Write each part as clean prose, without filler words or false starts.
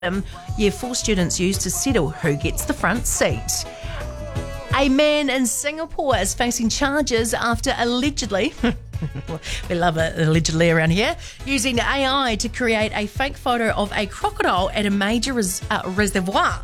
Year 4 students use to settle who gets the front seat. A man in Singapore is facing charges after allegedly, we love it allegedly around here, using AI to create a fake photo of a crocodile at a major reservoir.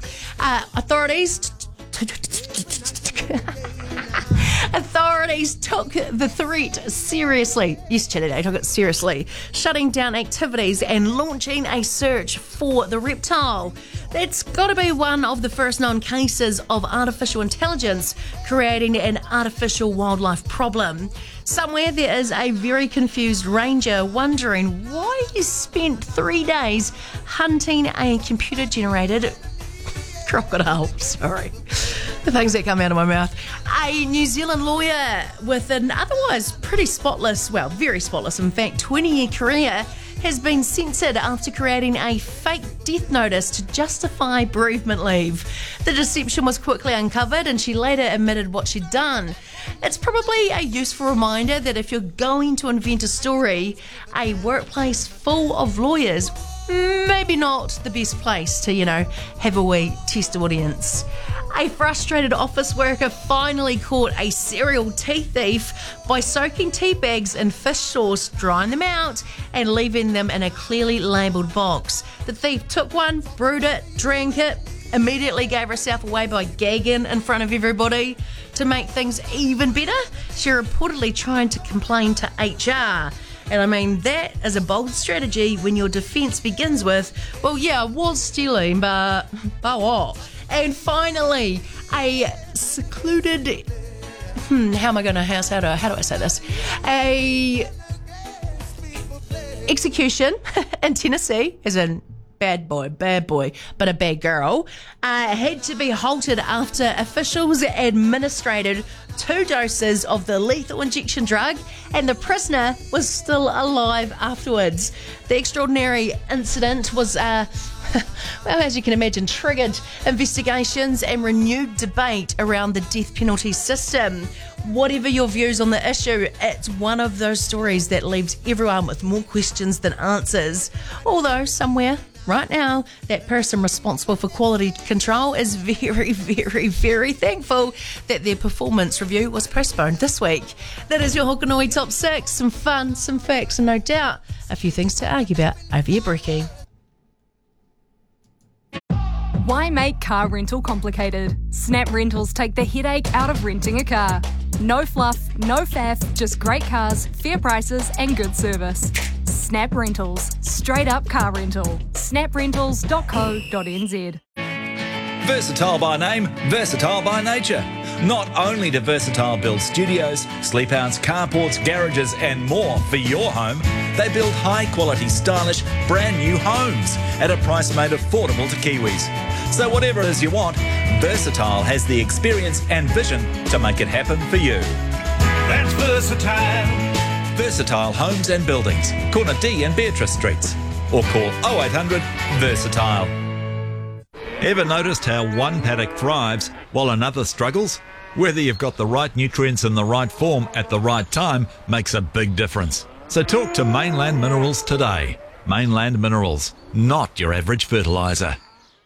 Authorities took the threat seriously. Yes, Chile, they took it seriously, shutting down activities and launching a search for the reptile. That's got to be one of the first known cases of artificial intelligence creating an artificial wildlife problem. Somewhere there is a very confused ranger wondering why he spent 3 days hunting a computer-generated crocodile. Sorry. The things that come out of my mouth. A New Zealand lawyer with an otherwise pretty spotless, well, very spotless, in fact, 20-year career has been censored after creating a fake death notice to justify bereavement leave. The deception was quickly uncovered and she later admitted what she'd done. It's probably a useful reminder that if you're going to invent a story, a workplace full of lawyers, maybe not the best place to, have a wee test audience. A frustrated office worker finally caught a serial tea thief by soaking tea bags in fish sauce, drying them out, and leaving them in a clearly labelled box. The thief took one, brewed it, drank it, immediately gave herself away by gagging in front of everybody. To make things even better, she reportedly tried to complain to HR. And I mean, that is a bold strategy when your defence begins with, well, yeah, I was stealing, but what? And finally, a secluded, how do I say this? A execution in Tennessee, as in bad boy, but a bad girl, had to be halted after officials administered 2 doses of the lethal injection drug and the prisoner was still alive afterwards. The extraordinary incident was, well, as you can imagine, triggered investigations and renewed debate around the death penalty system. Whatever your views on the issue, it's one of those stories that leaves everyone with more questions than answers. Although somewhere right now, that person responsible for quality control is very, very, very thankful that their performance review was postponed this week. That is your Hokanui Top 6. Some fun, some facts, and no doubt a few things to argue about over your brekkie. Why make car rental complicated? Snap Rentals take the headache out of renting a car. No fluff, no faff, just great cars, fair prices and good service. Snap Rentals. Straight up car rental. snaprentals.co.nz. Versatile by name, versatile by nature. Not only do Versatile build studios, sleepouts, carports, garages and more for your home, they build high-quality, stylish, brand-new homes at a price made affordable to Kiwis. So whatever it is you want, Versatile has the experience and vision to make it happen for you. That's Versatile. Versatile Homes and Buildings, corner D and Beatrice Streets. Or call 0800 Versatile. Ever noticed how one paddock thrives while another struggles? Whether you've got the right nutrients in the right form at the right time makes a big difference. So talk to Mainland Minerals today. Mainland Minerals, not your average fertiliser.